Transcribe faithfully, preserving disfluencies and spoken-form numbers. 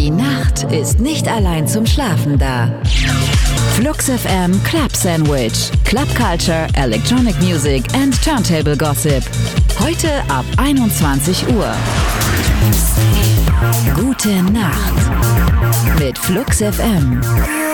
Die Nacht ist nicht allein zum Schlafen da. Flux F M Club Sandwich. Club Culture, Electronic Music and Turntable Gossip. Heute ab einundzwanzig Uhr. Gute Nacht mit Flux F M.